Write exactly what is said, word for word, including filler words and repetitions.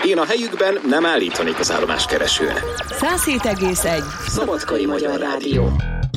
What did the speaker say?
Én a helyükben nem állítanék az állomáskeresőn. száz hét egész egy Szabadkai Magyar Rádió.